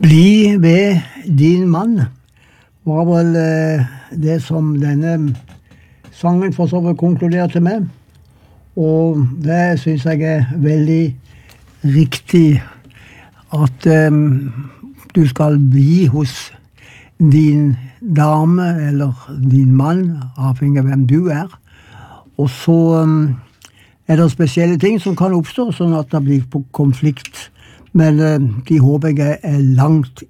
Bli ved din mann var vel det som denne sangen for så vidt konkluderte med. Og det synes jeg er veldig riktig at du skal bli hos din dame eller din mann, avhengig av hvem du er. Og så er det spesielle ting som kan oppstå, sånn at det blir konflikt. Men de håper jeg er langt